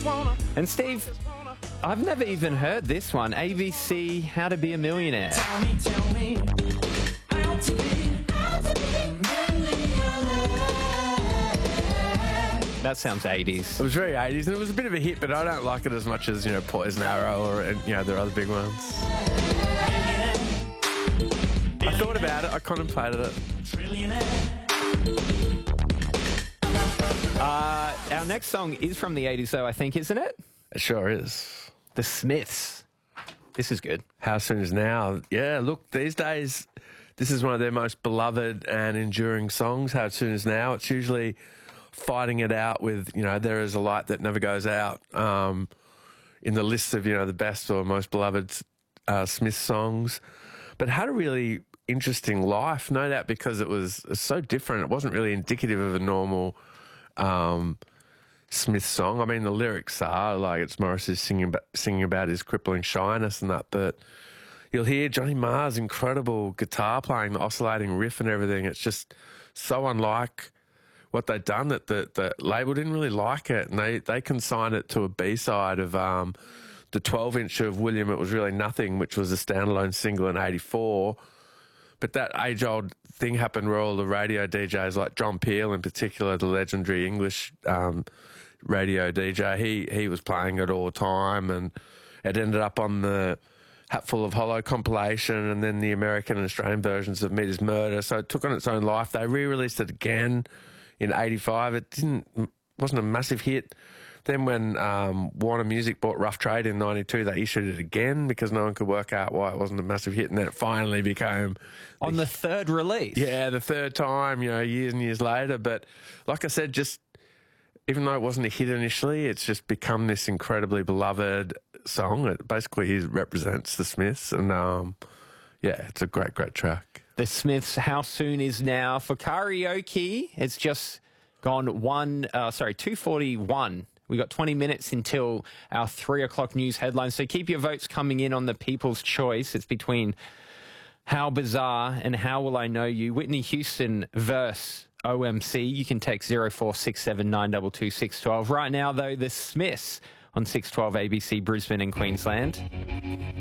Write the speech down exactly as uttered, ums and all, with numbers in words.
And Steve, I've never even heard this one. A B C, How to Be a Millionaire. Tell me, tell me, how to be, how to be a millionaire. That sounds eighties. It was very eighties, and it was a bit of a hit, but I don't like it as much as, you know, Poison Arrow or, you know, their other big ones. I thought about it. I contemplated it. Uh, our next song is from the eighties, though, I think, isn't it? It sure is. The Smiths. This is good. How Soon Is Now. Yeah, look, these days, this is one of their most beloved and enduring songs, How Soon Is Now. It's usually fighting it out with, you know, There Is a Light That Never Goes Out um, in the list of, you know, the best or most beloved uh, Smith songs. But had a really interesting life, no doubt, because it was so different. It wasn't really indicative of a normal um, Smith song. I mean, the lyrics are like it's Morrissey singing about, singing about his crippling shyness and that, but you'll hear Johnny Marr's incredible guitar playing, the oscillating riff and everything. It's just so unlike what they'd done that the, the label didn't really like it, and they, they consigned it to a B-side of um, the twelve-inch of William It Was Really Nothing, which was a standalone single in eighty-four. But that age-old thing happened where all the radio D Js, like John Peel in particular, the legendary English um, radio D J, he he was playing it all the time, and it ended up on the Hatful of Hollow compilation and then the American and Australian versions of Meet His Murder. So it took on its own life. They re-released it again in eighty-five. It didn't wasn't a massive hit. Then when um, Warner Music bought Rough Trade in ninety-two, they issued it again because no one could work out why it wasn't a massive hit, and then it finally became... On the third release? Yeah, the third time, you know, years and years later. But like I said, just even though it wasn't a hit initially, it's just become this incredibly beloved song. It basically represents the Smiths, and um, yeah, it's a great, great track. The Smiths, How Soon Is Now. For karaoke, it's just gone one, uh, sorry, two forty-one. We've got twenty minutes until our three o'clock news headlines. So keep your votes coming in on the People's Choice. It's between How Bizarre and How Will I Know You. Whitney Houston versus O M C. You can text zero four six seven nine two two six one two. Right now, though, the Smiths on six twelve A B C Brisbane and Queensland.